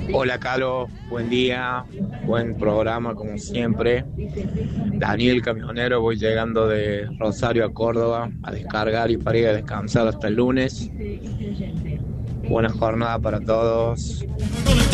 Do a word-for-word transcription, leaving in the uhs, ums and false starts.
Hola, Calo, buen día, buen programa como siempre. Daniel Camionero, voy llegando de Rosario a Córdoba a descargar y para ir a descansar hasta el lunes. Buena jornada para todos.